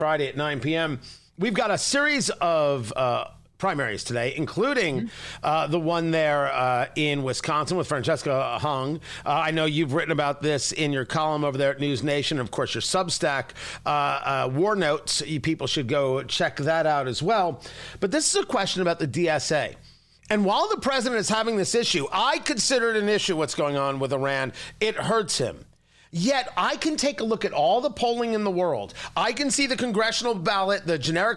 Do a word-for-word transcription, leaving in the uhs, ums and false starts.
Friday at nine p.m. We've got a series of uh, primaries today, including uh, the one there uh, in Wisconsin with Francesca Hung. Uh, I know you've written about this in your column over there at News Nation. Of course, your Substack, uh, uh, War Notes. You people should go check that out as well. But this is a question about the D S A. And while the president is having this issue, I consider it an issue what's going on with Iran. It hurts him. Yet I can take a look at all the polling in the world. I can see the congressional ballot, the generic